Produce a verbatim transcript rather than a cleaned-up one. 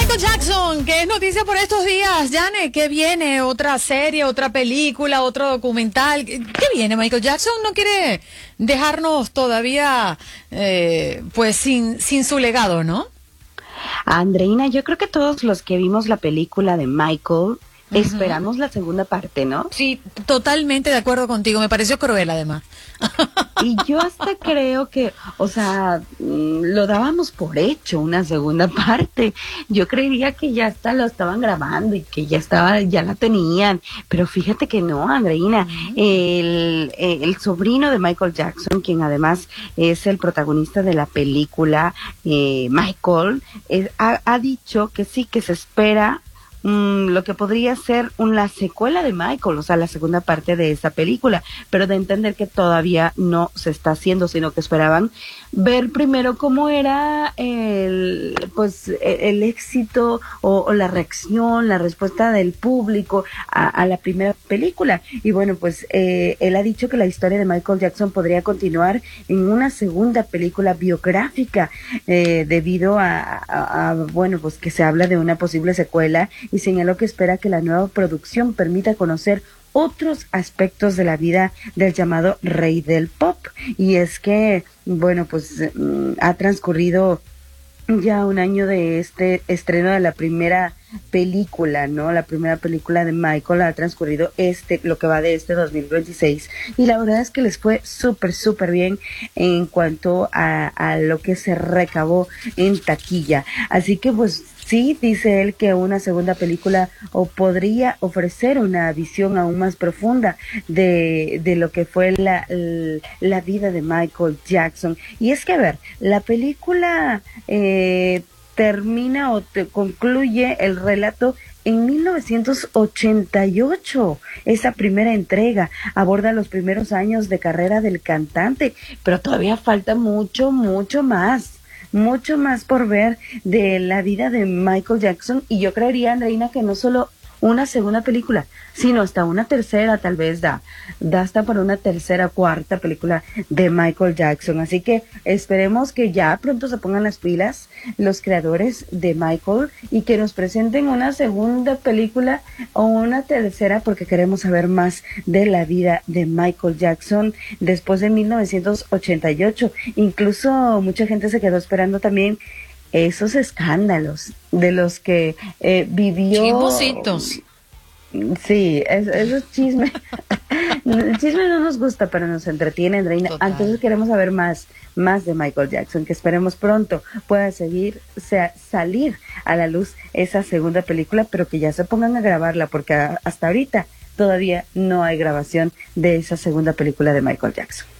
Michael Jackson, ¿qué es noticia por estos días? Yane, ¿qué viene? ¿Otra serie, otra película, otro documental? ¿Qué viene? Michael Jackson no quiere dejarnos todavía eh, pues sin, sin su legado, ¿no? Andreina, yo creo que todos los que vimos la película de Michael, Uh-huh. esperamos la segunda parte, ¿no? Sí, totalmente de acuerdo contigo, me pareció cruel además. Y yo hasta creo que, o sea, lo dábamos por hecho, una segunda parte. Yo creería que ya hasta lo estaban grabando y que ya estaba, ya la tenían. Pero fíjate que no, Andreina. Uh-huh. El, el sobrino de Michael Jackson, quien además es el protagonista de la película, eh, Michael, eh, ha, ha dicho que sí, que se espera Mm, lo que podría ser una secuela de Michael, o sea, la segunda parte de esa película, pero de entender que todavía no se está haciendo, sino que esperaban ver primero cómo era el, pues, el, el éxito o, o la reacción, la respuesta del público a, a la primera película. Y bueno, pues eh, él ha dicho que la historia de Michael Jackson podría continuar en una segunda película biográfica, eh, debido a, a, a, bueno, pues que se habla de una posible secuela, y señaló que espera que la nueva producción permita conocer otros aspectos de la vida del llamado rey del pop. Y es que, bueno, pues mm, ha transcurrido ya un año de este estreno de la primera película, ¿no? La primera película de Michael ha transcurrido este, lo que va de este dos mil veintiséis, y la verdad es que les fue súper, súper bien en cuanto a, a lo que se recabó en taquilla. Así que pues sí, dice él que una segunda película o podría ofrecer una visión aún más profunda de, de lo que fue la, la vida de Michael Jackson. Y es que, a ver, la película eh, termina o te concluye el relato en mil novecientos ochenta y ocho. Esa primera entrega aborda los primeros años de carrera del cantante, pero todavía falta mucho, mucho más. Mucho más por ver de la vida de Michael Jackson, y yo creería, Andreina, que no solo una segunda película, sino hasta una tercera, tal vez da, da hasta para una tercera, cuarta película de Michael Jackson. Así que esperemos que ya pronto se pongan las pilas los creadores de Michael y que nos presenten una segunda película o una tercera, porque queremos saber más de la vida de Michael Jackson después de mil novecientos ochenta y ocho. Incluso mucha gente se quedó esperando también esos escándalos de los que eh, vivió. Chismositos. Sí, es, esos chismes. El chisme no nos gusta, pero nos entretiene, Andreina. Entonces queremos saber más, más de Michael Jackson, que esperemos pronto pueda seguir, sea, salir a la luz esa segunda película, pero que ya se pongan a grabarla, porque hasta ahorita todavía no hay grabación de esa segunda película de Michael Jackson.